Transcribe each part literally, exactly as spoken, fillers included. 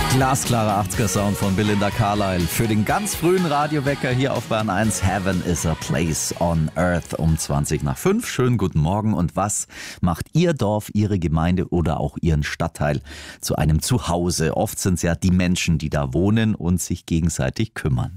Glasklarer achtziger-Sound von Belinda Carlisle für den ganz frühen Radiowecker hier auf Bayern eins. Heaven is a place on earth um zwanzig nach fünf. Schönen guten Morgen. Und was macht Ihr Dorf, Ihre Gemeinde oder auch Ihren Stadtteil zu einem Zuhause? Oft sind es ja die Menschen, die da wohnen und sich gegenseitig kümmern.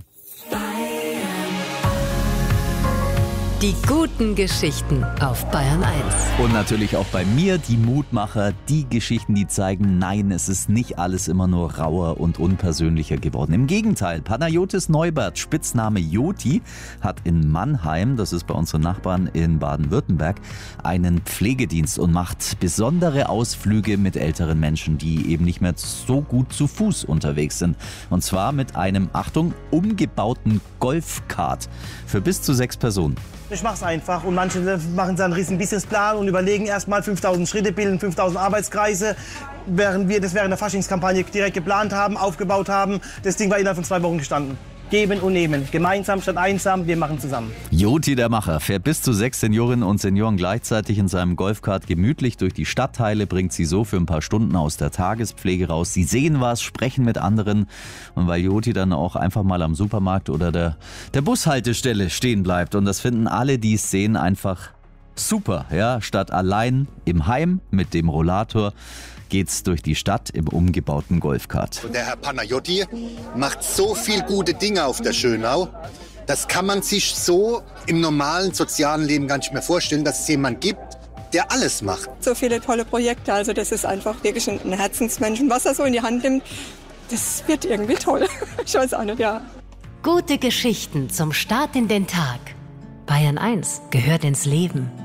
Die guten Geschichten auf Bayern eins. Und natürlich auch bei mir die Mutmacher, die Geschichten, die zeigen, nein, es ist nicht alles immer nur rauer und unpersönlicher geworden. Im Gegenteil, Panayotis Neubert, Spitzname Joti, hat in Mannheim, das ist bei unseren Nachbarn in Baden-Württemberg, einen Pflegedienst und macht besondere Ausflüge mit älteren Menschen, die eben nicht mehr so gut zu Fuß unterwegs sind. Und zwar mit einem, Achtung, umgebauten Golfkart für bis zu sechs Personen. Ich mache es einfach und manche machen dann einen riesen Businessplan und überlegen erstmal fünftausend Schritte, bilden fünftausend Arbeitskreise, während wir das während der Faschingskampagne direkt geplant haben, aufgebaut haben. Das Ding war innerhalb von zwei Wochen gestanden. Geben und nehmen. Gemeinsam statt einsam, wir machen zusammen. Joti der Macher fährt bis zu sechs Seniorinnen und Senioren gleichzeitig in seinem Golfkart gemütlich durch die Stadtteile, bringt sie so für ein paar Stunden aus der Tagespflege raus. Sie sehen was, sprechen mit anderen. Und weil Joti dann auch einfach mal am Supermarkt oder der, der Bushaltestelle stehen bleibt. Und das finden alle, die es sehen, einfach super. Ja, statt allein im Heim mit dem Rollator geht's durch die Stadt im umgebauten Golfkart. Der Herr Panayotis macht so viel gute Dinge auf der Schönau. Das kann man sich so im normalen sozialen Leben gar nicht mehr vorstellen, dass es jemanden gibt, der alles macht. So viele tolle Projekte, also das ist einfach wirklich ein Herzensmensch. Und was er so in die Hand nimmt, das wird irgendwie toll. Ich weiß auch nicht, ja. Gute Geschichten zum Start in den Tag. Bayern eins gehört ins Leben.